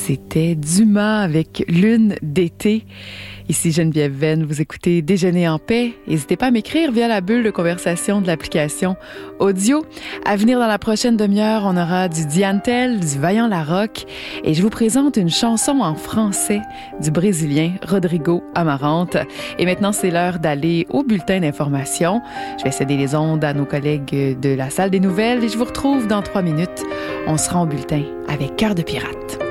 C'était Dumas avec Lune d'été. Ici Geneviève Venn, vous écoutez Déjeuner en paix. N'hésitez pas à m'écrire via la bulle de conversation de l'application audio. À venir dans la prochaine demi-heure, on aura du Diane Tell, du Vaillant Larocque et je vous présente une chanson en français du Brésilien Rodrigo Amarante. Et maintenant, c'est l'heure d'aller au bulletin d'information. Je vais céder les ondes à nos collègues de la salle des nouvelles et je vous retrouve dans 3 minutes. On sera en bulletin avec Cœur de pirate.